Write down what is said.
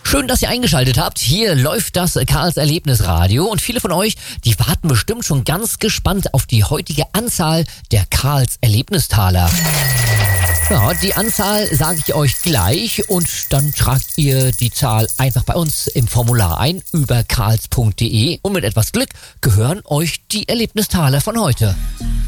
Schön, dass ihr eingeschaltet habt. Hier läuft das Karls Erlebnisradio und viele von euch, die warten bestimmt schon ganz gespannt auf die heutige Anzahl der Karls Erlebnistaler. Ja, die Anzahl sage ich euch gleich und dann tragt ihr die Zahl einfach bei uns im Formular ein über karls.de und mit etwas Glück gehören euch die Erlebnistaler von heute.